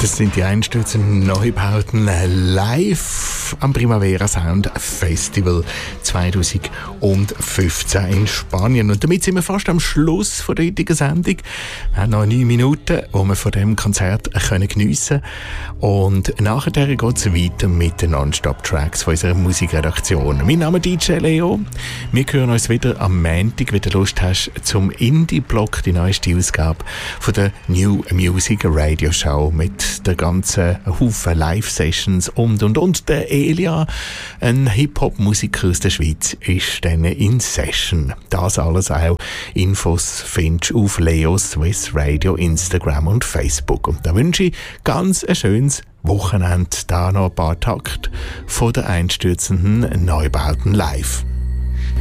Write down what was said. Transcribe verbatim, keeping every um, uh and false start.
Das sind die einstürzenden Neubauten live am Primavera Sound Festival zwanzig fünfzehn in Spanien. Und damit sind wir fast am Schluss von der heutigen Sendung. Wir haben noch neun Minuten, wo wir von diesem Konzert können geniessen können. Und nachher geht es weiter mit den Non-Stop-Tracks von unserer Musikredaktion. Mein Name ist D J Leo. Wir hören uns wieder am Montag, wenn du Lust hast, zum Indie-Blog, die neueste Ausgabe von der New Music Radio Show mit der ganzen Haufen Live-Sessions und und und. Der Elia, ein Hip-Hop-Musiker aus der Schweiz, ist dann in Session. Das alles auch Infos findest du auf Leo Swiss Radio, Instagram und Facebook. Und da wünsche ich ganz ein schönes Wochenende. Da noch ein paar Takte von der einstürzenden Neubauten live.